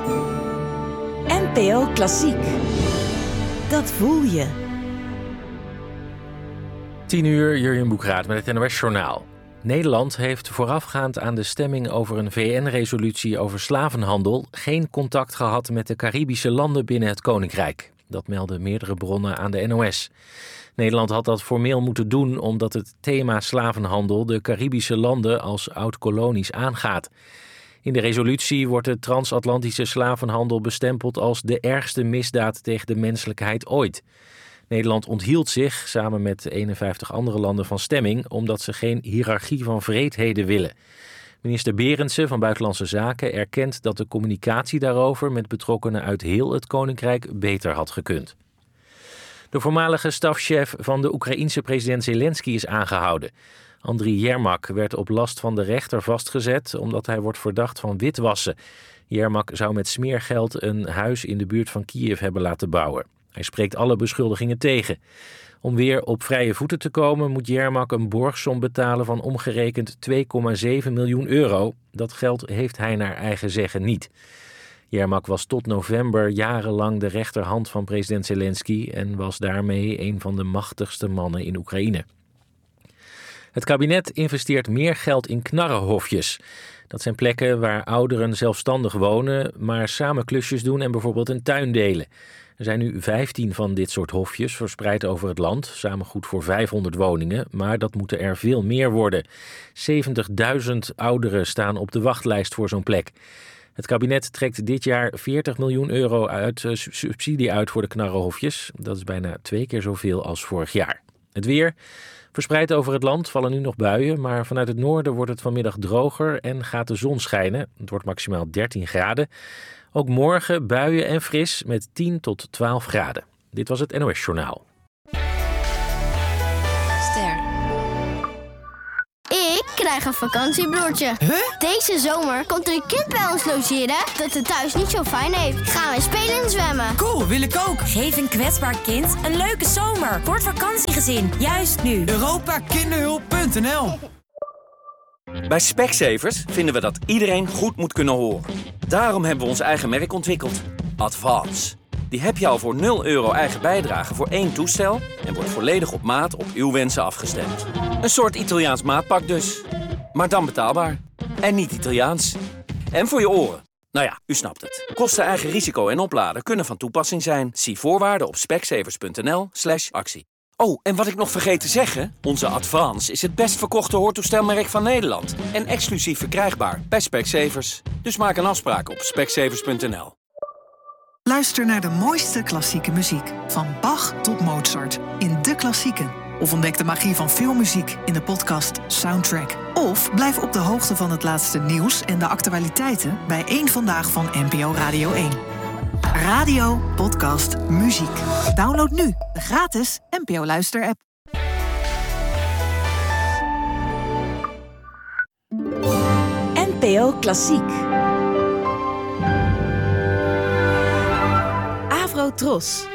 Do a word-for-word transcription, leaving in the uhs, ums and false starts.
N P O Klassiek. Dat voel je. tien uur, Jurjen Boekraat met het N O S-journaal. Nederland heeft voorafgaand aan de stemming over een V N-resolutie over slavenhandel geen contact gehad met de Caribische landen binnen het Koninkrijk. Dat melden meerdere bronnen aan de N O S. Nederland had dat formeel moeten doen omdat het thema slavenhandel de Caribische landen als oud-kolonies aangaat. In de resolutie wordt de transatlantische slavenhandel bestempeld als de ergste misdaad tegen de menselijkheid ooit. Nederland onthield zich, samen met eenenvijftig andere landen, van stemming, omdat ze geen hiërarchie van wreedheden willen. Minister Berendsen van Buitenlandse Zaken erkent dat de communicatie daarover met betrokkenen uit heel het Koninkrijk beter had gekund. De voormalige stafchef van de Oekraïense president Zelensky is aangehouden. Andriy Yermak werd op last van de rechter vastgezet omdat hij wordt verdacht van witwassen. Yermak zou met smeergeld een huis in de buurt van Kiev hebben laten bouwen. Hij spreekt alle beschuldigingen tegen. Om weer op vrije voeten te komen moet Yermak een borgsom betalen van omgerekend twee komma zeven miljoen euro. Dat geld heeft hij naar eigen zeggen niet. Yermak was tot november jarenlang de rechterhand van president Zelensky en was daarmee een van de machtigste mannen in Oekraïne. Het kabinet investeert meer geld in knarrenhofjes. Dat zijn plekken waar ouderen zelfstandig wonen, maar samen klusjes doen en bijvoorbeeld een tuin delen. Er zijn nu vijftien van dit soort hofjes verspreid over het land, samen goed voor vijfhonderd woningen, maar dat moeten er veel meer worden. zeventigduizend ouderen staan op de wachtlijst voor zo'n plek. Het kabinet trekt dit jaar veertig miljoen euro uit, uh, subsidie uit voor de knarrenhofjes. Dat is bijna twee keer zoveel als vorig jaar. Het weer. Verspreid over het land vallen nu nog buien, maar vanuit het noorden wordt het vanmiddag droger en gaat de zon schijnen. Het wordt maximaal dertien graden. Ook morgen buien en fris met tien tot twaalf graden. Dit was het N O S-journaal. Ster. Ik krijg een vakantiebroertje. Huh? Deze zomer komt er een kind bij ons logeren dat het thuis niet zo fijn heeft. Gaan we spelen en zwemmen. Cool, wil ik ook. Geef een kwetsbaar kind een leuke zomer. Word vakantiegezin, juist nu. Europa Kinderhulp punt n l. Bij Specsavers vinden we dat iedereen goed moet kunnen horen. Daarom hebben we ons eigen merk ontwikkeld. Advance. Die heb je al voor nul euro eigen bijdrage voor één toestel en wordt volledig op maat op uw wensen afgestemd. Een soort Italiaans maatpak dus. Maar dan betaalbaar. En niet Italiaans. En voor je oren. Nou ja, u snapt het. Kosten, eigen risico en opladen kunnen van toepassing zijn. Zie voorwaarden op specsavers punt n l slash actie. Oh, en wat ik nog vergeet te zeggen. Onze Advance is het best verkochte hoortoestelmerk van Nederland. En exclusief verkrijgbaar bij Specsavers. Dus maak een afspraak op specsavers punt n l. Luister naar de mooiste klassieke muziek. Van Bach tot Mozart. In De Klassieken. Of ontdek de magie van filmmuziek in de podcast Soundtrack. Of blijf op de hoogte van het laatste nieuws en de actualiteiten bij één Vandaag van N P O Radio één. Radio, podcast, muziek. Download nu de gratis N P O Luister-app. N P O Klassiek. Avro Tros.